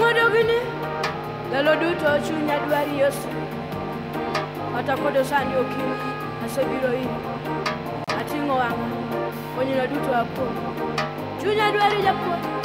Amodo gini Lalo duto chunya dwari Yesu Kata kodo sandi okinyi asebiro iri Ating'o wang'a Onyina duto apo Chunya dwari japuonj